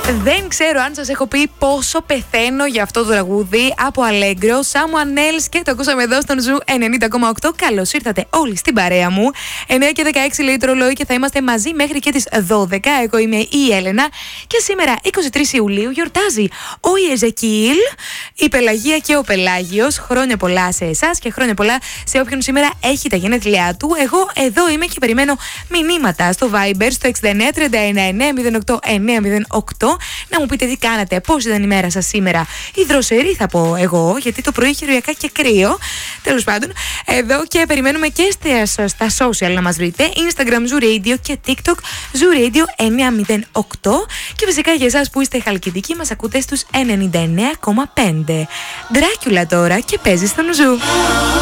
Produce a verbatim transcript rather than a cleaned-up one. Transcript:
Δεν ξέρω αν σας έχω πει πόσο πεθαίνω για αυτό το τραγούδι από Allegro, Someone Else, και το ακούσαμε εδώ στον Ζου ενενήντα κόμμα οκτώ. Καλώς ήρθατε όλοι στην παρέα μου. εννιά και δεκαέξι λέει το ρολόι και θα είμαστε μαζί μέχρι και τις δώδεκα. Εγώ είμαι η Έλενα και σήμερα είκοσι τρεις Ιουλίου γιορτάζει ο Ιεζεκιήλ, η Πελαγία και ο Πελάγιος. Χρόνια πολλά σε εσάς και χρόνια πολλά σε όποιον σήμερα έχει τα γενέθλιά του. Εγώ εδώ είμαι και περιμένω μηνύματα στο Viber στο εξήντα εννέα τριάντα εννέα εννέα μηδέν οκτώ εννέα μηδέν οκτώ να μου πείτε τι κάνατε, πώς ήταν η μέρα σας σήμερα. Η δροσερή θα πω εγώ, γιατί το πρωί χειρουργιακά και κρύο. Τέλος πάντων, εδώ και περιμένουμε και στα, στα social να μας βρείτε. Instagram Zoo Radio και TikTok Zoo Radio εννιά μηδέν οκτώ. Και φυσικά για εσάς που είστε χαλκιδικοί μας ακούτε στους ενενήντα εννέα κόμμα πέντε. Ντράκιουλα τώρα και παίζει στον Zoo.